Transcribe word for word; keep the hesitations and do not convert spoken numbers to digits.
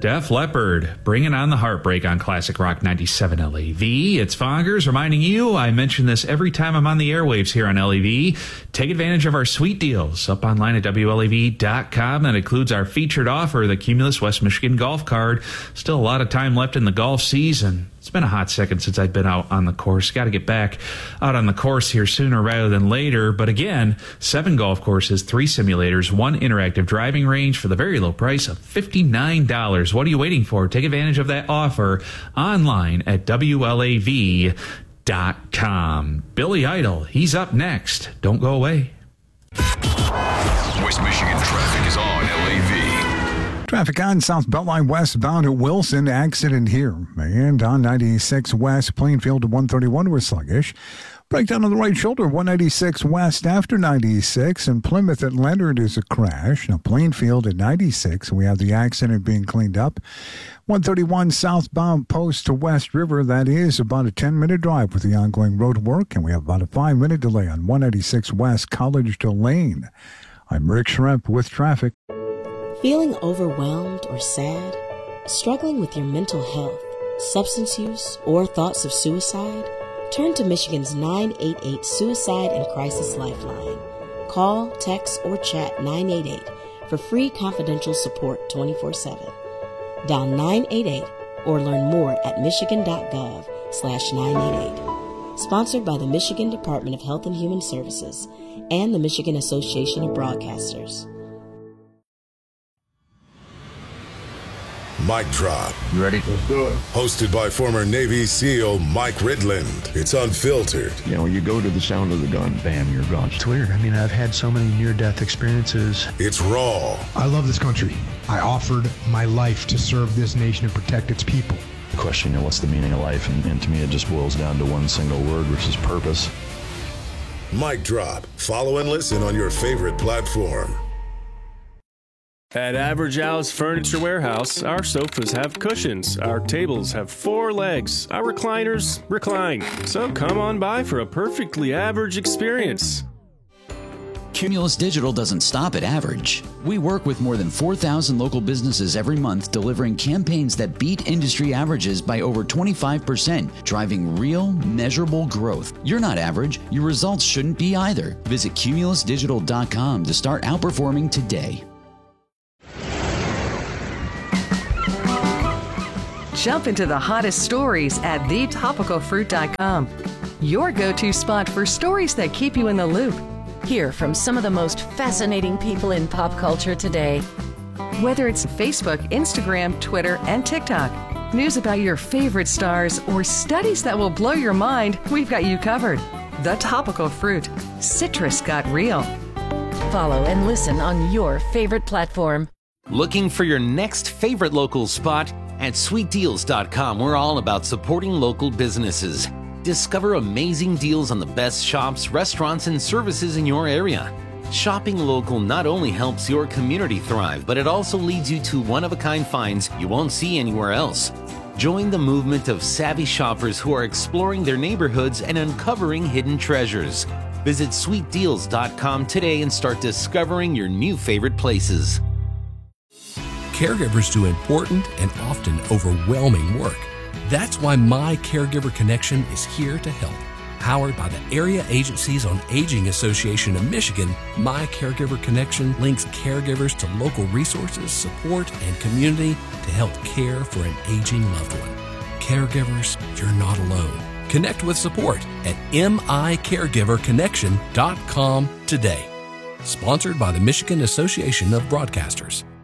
Def Leppard, bringing on the heartbreak on Classic Rock ninety-seven L A V. It's Foggers reminding you, I mention this every time I'm on the airwaves here on L A V. Take advantage of our sweet deals up online at W L A V dot com. That includes our featured offer, the Cumulus West Michigan Golf Card. Still a lot of time left in the golf season. It's been a hot second since I've been out on the course. Got to get back out on the course here sooner rather than later. But again, seven golf courses, three simulators, one interactive driving range for the very low price of fifty-nine dollars. What are you waiting for? Take advantage of that offer online at W L A V dot com. Billy Idol, he's up next. Don't go away. West Michigan traffic is on L A V. Traffic on South Beltline westbound at Wilson. Accident here. And on ninety-six West, Plainfield to one thirty-one was sluggish. Breakdown on the right shoulder, one ninety-six West after ninety-six. And Plymouth at Leonard is a crash. Now, Plainfield at ninety-six, we have the accident being cleaned up. one thirty-one southbound Post to West River. That is about a ten-minute drive with the ongoing road work. And we have about a five-minute delay on one ninety-six West College to Lane. I'm Rick Schremp with traffic. Feeling overwhelmed or sad? Struggling with your mental health, substance use, or thoughts of suicide? Turn to Michigan's nine eight eight Suicide and Crisis Lifeline. Call, text, or chat nine eight eight for free confidential support twenty-four seven. Dial nine eight eight or learn more at michigan.gov slash 988. Sponsored by the Michigan Department of Health and Human Services and the Michigan Association of Broadcasters. Mic Drop. You ready? Let's do it. Hosted by former Navy SEAL Mike Ridland. It's unfiltered. You know, you go to the sound of the gun, bam, you're gone. It's weird. I mean, I've had so many near-death experiences. It's raw. I love this country. I offered my life to serve this nation and protect its people. The question, you know, what's the meaning of life? And, and to me, it just boils down to one single word, which is purpose. Mic Drop. Follow and listen on your favorite platform. At Average Al's Furniture Warehouse, our sofas have cushions, our tables have four legs, our recliners recline. So come on by for a perfectly average experience. Cumulus Digital doesn't stop at average. We work with more than four thousand local businesses every month, delivering campaigns that beat industry averages by over twenty-five percent, driving real, measurable growth. You're not average. Your results shouldn't be either. Visit cumulus digital dot com to start outperforming today. Jump into the hottest stories at the topical fruit dot com. Your go-to spot for stories that keep you in the loop. Hear from some of the most fascinating people in pop culture today. Whether it's Facebook, Instagram, Twitter, and TikTok, news about your favorite stars, or studies that will blow your mind, we've got you covered. The Topical Fruit. Citrus got real. Follow and listen on your favorite platform. Looking for your next favorite local spot? At sweet deals dot com, we're all about supporting local businesses. Discover amazing deals on the best shops, restaurants, and services in your area. Shopping local not only helps your community thrive, but it also leads you to one-of-a-kind finds you won't see anywhere else. Join the movement of savvy shoppers who are exploring their neighborhoods and uncovering hidden treasures. Visit sweet deals dot com today and start discovering your new favorite places. Caregivers do important and often overwhelming work. That's why My Caregiver Connection is here to help. Powered by the Area Agencies on Aging Association of Michigan, My Caregiver Connection links caregivers to local resources, support, and community to help care for an aging loved one. Caregivers, you're not alone. Connect with support at my caregiver connection dot com today. Sponsored by the Michigan Association of Broadcasters.